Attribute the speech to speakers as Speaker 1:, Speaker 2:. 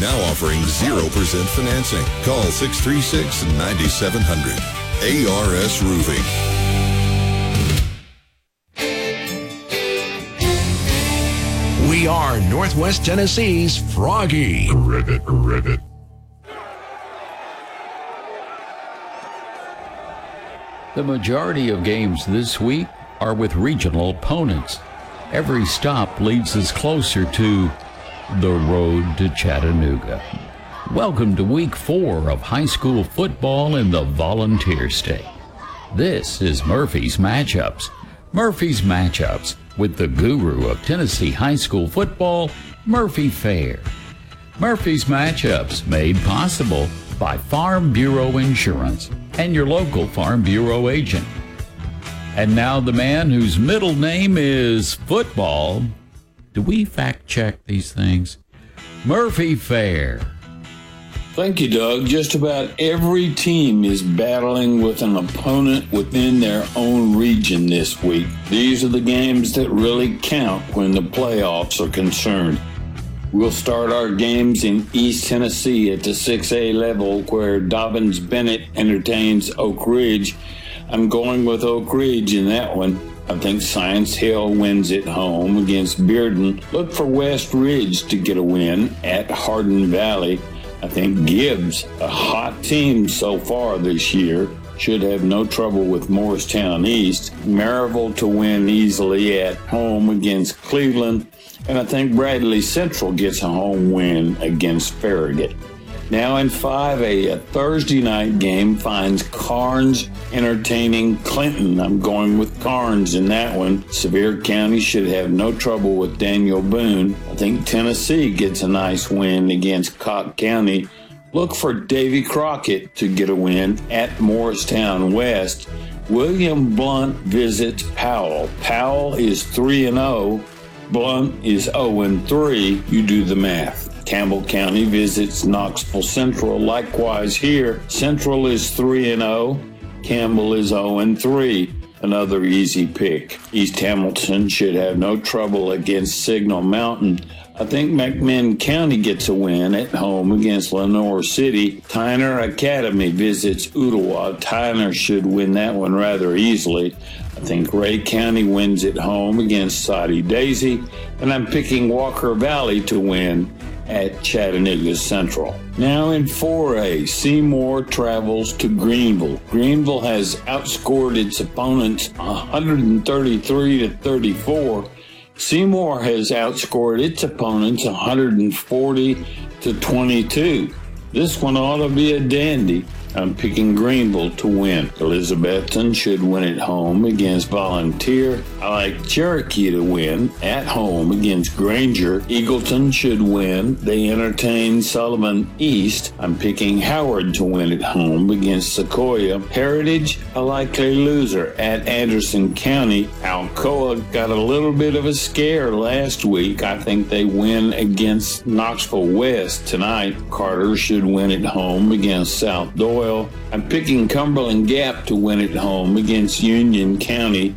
Speaker 1: Now offering 0% financing. Call 636-9700. ARS Roofing.
Speaker 2: We are Northwest Tennessee's Froggy.
Speaker 3: Ribbit.
Speaker 4: The majority of games this week are with regional opponents. Every stop leads us closer to the road to Chattanooga. Welcome to Week 4 of high school football in the Volunteer State. This is Murphy's Matchups. Murphy's Matchups with the guru of Tennessee high school football, Murphy Fair. Murphy's Matchups made possible by Farm Bureau Insurance and your local Farm Bureau agent. And now the man whose middle name is Football. Do we fact check these things? Murphy Fair.
Speaker 5: Thank you, Doug. Just about every team is battling with an opponent within their own region this week. These are the games that really count when the playoffs are concerned. We'll start our games in East Tennessee at the 6A level, where Dobbins-Bennett entertains Oak Ridge. I'm going with Oak Ridge in that one. I think Science Hill wins at home against Bearden. Look for West Ridge to get a win at Hardin Valley. I think Gibbs, a hot team so far this year, should have no trouble with Morristown East. Maryville to win easily at home against Cleveland. And I think Bradley Central gets a home win against Farragut. Now in 5A, a Thursday night game finds Karnes entertaining Clinton. I'm going with Karnes in that one. Sevier County should have no trouble with Daniel Boone. I think Tennessee gets a nice win against Cocke County. Look for Davy Crockett to get a win at Morristown West. William Blount visits Powell. Powell is 3-0. Blount is 0-3. You do the math. Campbell County visits Knoxville Central. Likewise here, Central is 3-0. Campbell is 0-3. Another easy pick. East Hamilton should have no trouble against Signal Mountain. I think McMinn County gets a win at home against Lenoir City. Tyner Academy visits Ooltewah. Tyner should win that one rather easily. I think Ray County wins at home against Soddy Daisy. And I'm picking Walker Valley to win at Chattanooga Central. Now in 4A, Seymour travels to Greenville. Greenville has outscored its opponents 133-34. Seymour has outscored its opponents 140-22. This one ought to be a dandy. I'm picking Greenville to win. Elizabethton should win at home against Volunteer. I like Cherokee to win at home against Granger. Eagleton should win. They entertain Sullivan East. I'm picking Howard to win at home against Sequoia. Heritage, a likely loser at Anderson County. Alcoa got a little bit of a scare last week. I think they win against Knoxville West tonight. Carter should win at home against South Doyle. I'm picking Cumberland Gap to win at home against Union County.